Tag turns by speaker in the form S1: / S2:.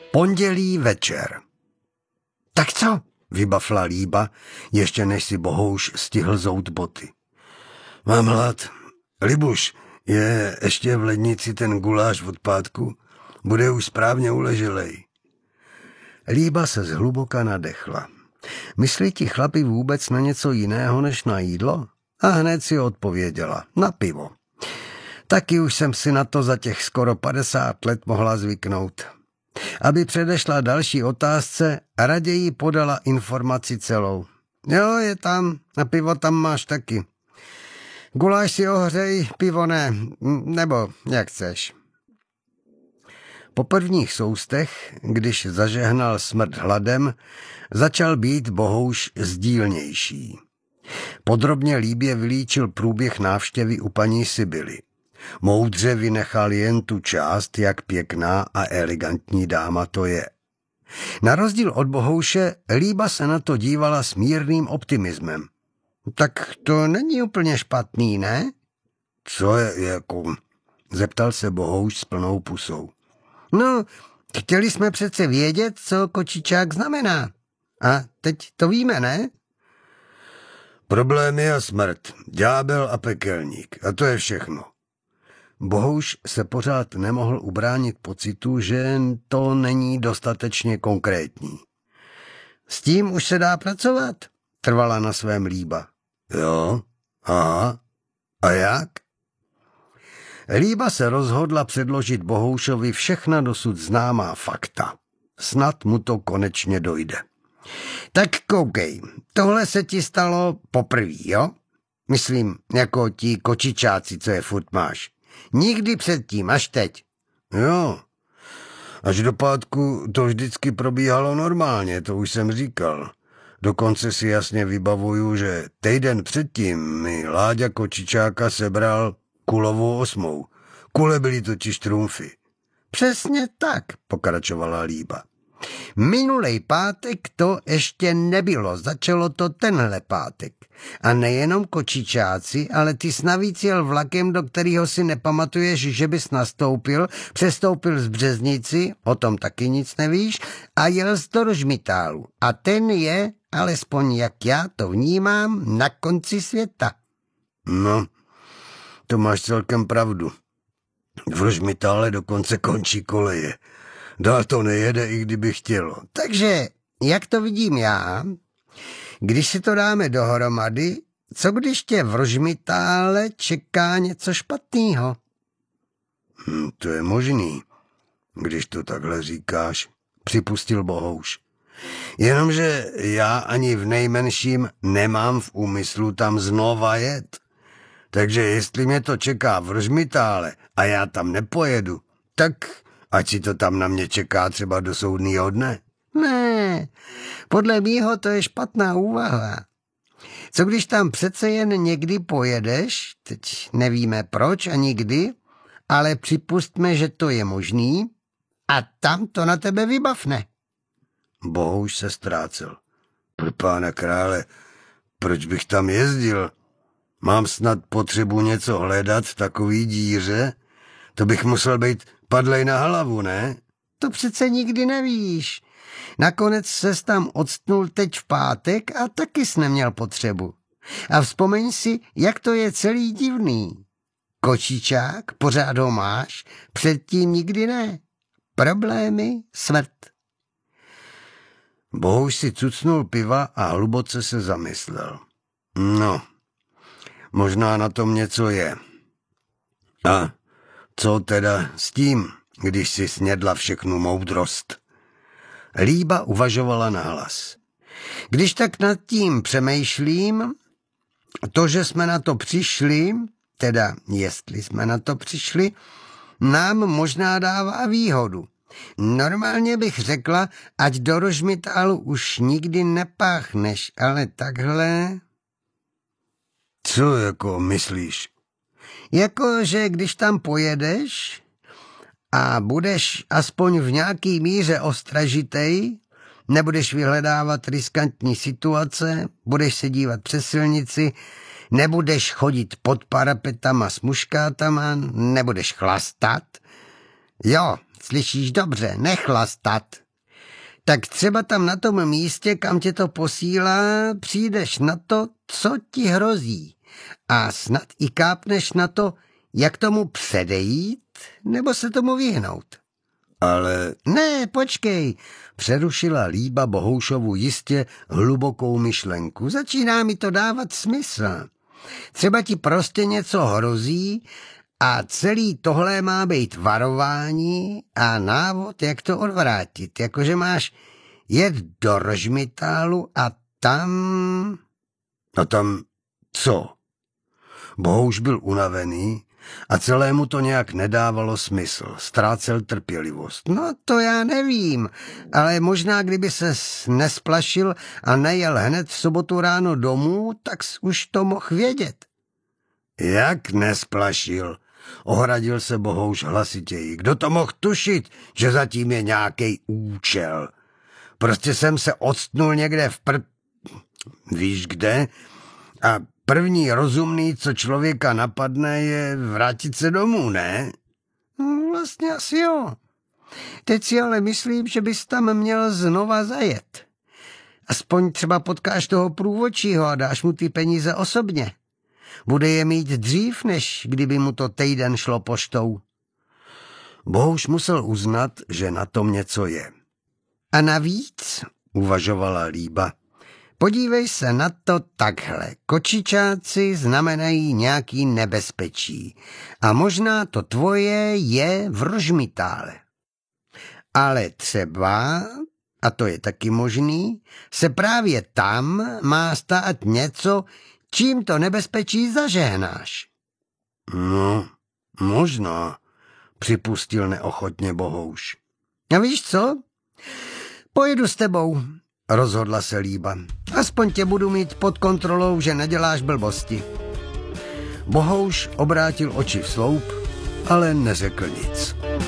S1: Pondělí večer. Tak co? Vybafla Líba, ještě než si Bohouš stihl zout boty. Mám hlad. Libuš, je ještě v lednici ten guláš od pátku? Bude už správně uleželej. Líba se zhluboka nadechla. Myslí ti chlapi vůbec na něco jiného než na jídlo? A hned si odpověděla. Na pivo. Taky už jsem si na to za těch skoro 50 let mohla zvyknout. Aby předešla další otázce, raději podala informaci celou. Jo, je tam, a pivo tam máš taky. Guláš si ohřej, pivo ne, nebo jak chceš. Po prvních soustech, když zažehnal smrt hladem, začal být Bohouš sdílnější. Podrobně Líbě vylíčil průběh návštěvy u paní Sibyly. Moudře vynechal jen tu část, jak pěkná a elegantní dáma to je. Na rozdíl od Bohouše, Líba se na to dívala s mírným optimismem. Tak to není úplně špatný, ne? Co je jako? Zeptal se Bohouš s plnou pusou. No, chtěli jsme přece vědět, co kočičák znamená. A teď to víme, ne? Problémy a smrt, ďábel a pekelník, a to je všechno. Bohouš se pořád nemohl ubránit pocitu, že to není dostatečně konkrétní. S tím už se dá pracovat, trvala na svém Líba. Jo, aha, a jak? Líba se rozhodla předložit Bohoušovi všechna dosud známá fakta. Snad mu to konečně dojde. Tak koukej, tohle se ti stalo poprvé, jo? Myslím, jako ti kočičáci, co je furt máš. Nikdy předtím, až teď. Jo, až do pátku to vždycky probíhalo normálně, to už jsem říkal. Dokonce si jasně vybavuju, že týden předtím mi Láďa kočičáka sebral kulovou 8. Kule byly totiž trumfy. Přesně tak, pokračovala Líba. Minulej pátek to ještě nebylo, začalo to tenhle pátek. A nejenom kočičáci, ale ty jsi navíc jel vlakem, do kterého si nepamatuješ, že bys nastoupil, přestoupil z Březnici, o tom taky nic nevíš, a jel z do Rožmitálu. A ten je, alespoň jak já to vnímám, na konci světa. No, to máš celkem pravdu. V Rožmitále dokonce končí koleje. Dál to nejede, i kdyby chtělo. Takže, jak to vidím já, když si to dáme dohromady, co když tě v Rožmitále čeká něco špatného? To je možný, když to takhle říkáš, připustil Bohouš. Jenomže já ani v nejmenším nemám v úmyslu tam znova jet. Takže jestli mě to čeká v Rožmitále a já tam nepojedu, tak ať si to tam na mě čeká třeba do soudnýho dne. Ne, podle mýho to je špatná úvaha. Co když tam přece jen někdy pojedeš, teď nevíme proč ani kdy, ale připustme, že to je možný, a tam to na tebe vybavne. Bohouš se ztrácel. Pro pána krále, proč bych tam jezdil? Mám snad potřebu něco hledat v takový díře? To bych musel být padlej na hlavu, ne? To přece nikdy nevíš. Nakonec ses tam odstnul teď v pátek a taky jsi neměl potřebu. A vzpomeň si, jak to je celý divný. Kočičák, pořád ho máš, předtím nikdy ne. Problémy, smrt. Bohouš si cucnul piva a hluboce se zamyslel. No, možná na tom něco je. A co teda s tím, když si snědla všechnu moudrost? Líba uvažovala nahlas. Když tak nad tím přemýšlím, to, že jsme na to přišli, teda jestli jsme na to přišli, nám možná dává výhodu. Normálně bych řekla, ať do Rožmitálu už nikdy nepáchneš, ale takhle... Co jako myslíš? Jako, že když tam pojedeš a budeš aspoň v nějaký míře ostražitej, nebudeš vyhledávat riskantní situace, budeš se dívat přes silnici, nebudeš chodit pod parapetama s muškátama, nebudeš chlastat. Jo, slyšíš dobře, nechlastat. Tak třeba tam na tom místě, kam tě to posílá, přijdeš na to, co ti hrozí. A snad i kápneš na to, jak tomu předejít, nebo se tomu vyhnout. Ale ne, počkej, přerušila Líba Bohoušovu jistě hlubokou myšlenku. Začíná mi to dávat smysl. Třeba ti prostě něco hrozí a celý tohle má být varování a návod, jak to odvrátit. Jakože máš jet do Rožmitálu a tam... No tam co? Bohouš byl unavený a celému to nějak nedávalo smysl. Ztrácel trpělivost. No to já nevím, ale možná kdyby ses nesplašil a nejel hned v sobotu ráno domů, tak už to mohl vědět. Jak nesplašil? Ohradil se Bohouš hlasitěji. Kdo to mohl tušit, že zatím je nějaký účel? Prostě jsem se odstnul někde víš kde? A první rozumný, co člověka napadne, je vrátit se domů, ne? No, vlastně asi jo. Teď si ale myslím, že bys tam měl znova zajet. Aspoň třeba potkáš toho průvodčího a dáš mu ty peníze osobně. Bude je mít dřív, než kdyby mu to týden šlo poštou. Bohuž musel uznat, že na tom něco je. A navíc, uvažovala Líba, podívej se na to takhle. Kočičáci znamenají nějaký nebezpečí. A možná to tvoje je v Rožmitále. Ale třeba, a to je taky možný, se právě tam má stát něco, čím to nebezpečí zažehnáš. No, možná, připustil neochotně Bohouš. A víš co? Pojedu s tebou, rozhodla se Líba. Aspoň tě budu mít pod kontrolou, že neděláš blbosti. Bohouš obrátil oči v sloup, ale neřekl nic.